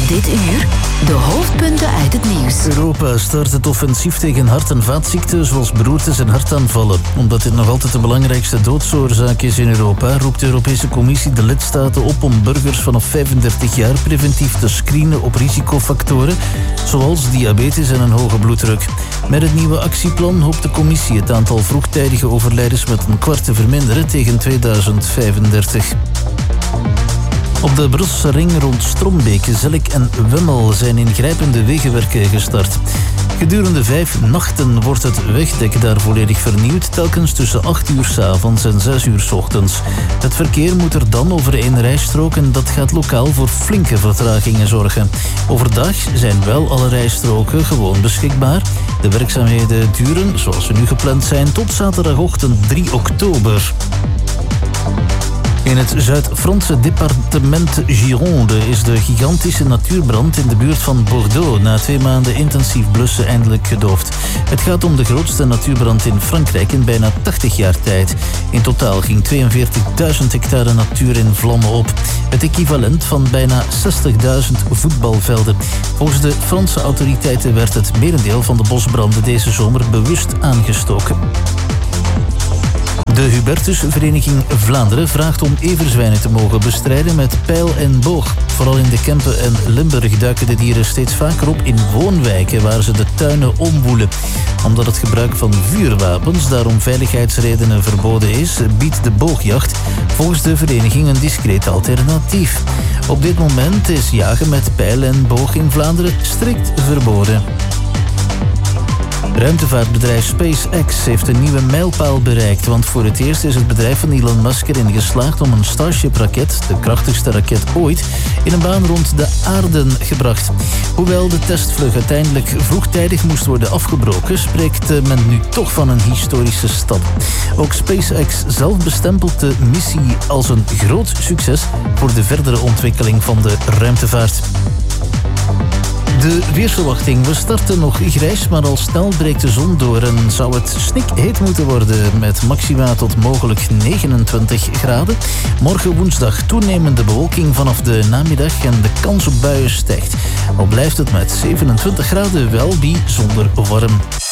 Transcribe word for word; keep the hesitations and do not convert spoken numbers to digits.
Dit uur de hoofdpunten uit het nieuws. Europa start het offensief tegen hart- en vaatziekten zoals beroertes en hartaanvallen. Omdat dit nog altijd de belangrijkste doodsoorzaak is in Europa, roept de Europese Commissie de lidstaten op om burgers vanaf vijfendertig jaar preventief te screenen op risicofactoren, zoals diabetes en een hoge bloeddruk. Met het nieuwe actieplan hoopt de Commissie het aantal vroegtijdige overlijdens met een kwart te verminderen tegen tweeduizend vijfendertig. Op de Brusselse ring rond Strombeek, Zellik en Wemmel zijn ingrijpende wegenwerken gestart. Gedurende vijf nachten wordt het wegdek daar volledig vernieuwd, telkens tussen acht uur 's avonds en zes uur 's ochtends. Het verkeer moet er dan over één rijstrook en dat gaat lokaal voor flinke vertragingen zorgen. Overdag zijn wel alle rijstroken gewoon beschikbaar. De werkzaamheden duren, zoals ze nu gepland zijn, tot zaterdagochtend drie oktober. In het Zuid-Franse departement Gironde is de gigantische natuurbrand in de buurt van Bordeaux na twee maanden intensief blussen eindelijk gedoofd. Het gaat om de grootste natuurbrand in Frankrijk in bijna tachtig jaar tijd. In totaal ging tweeënveertigduizend hectare natuur in vlammen op. Het equivalent van bijna zestigduizend voetbalvelden. Volgens de Franse autoriteiten werd het merendeel van de bosbranden deze zomer bewust aangestoken. De Hubertusvereniging Vlaanderen vraagt om everzwijnen te mogen bestrijden met pijl en boog. Vooral in de Kempen en Limburg duiken de dieren steeds vaker op in woonwijken waar ze de tuinen omwoelen. Omdat het gebruik van vuurwapens daarom veiligheidsredenen verboden is, biedt de boogjacht volgens de vereniging een discreet alternatief. Op dit moment is jagen met pijl en boog in Vlaanderen strikt verboden. Ruimtevaartbedrijf SpaceX heeft een nieuwe mijlpaal bereikt, want voor het eerst is het bedrijf van Elon Musk erin geslaagd om een Starship-raket, de krachtigste raket ooit, in een baan rond de aarde gebracht. Hoewel de testvlucht uiteindelijk vroegtijdig moest worden afgebroken, spreekt men nu toch van een historische stap. Ook SpaceX zelf bestempelt de missie als een groot succes voor de verdere ontwikkeling van de ruimtevaart. De weersverwachting. We starten nog grijs, maar al snel breekt de zon door en zou het snikheet moeten worden met maxima tot mogelijk negenentwintig graden. Morgen woensdag toenemende bewolking vanaf de namiddag en de kans op buien stijgt. Al blijft het met zevenentwintig graden wel bijzonder warm.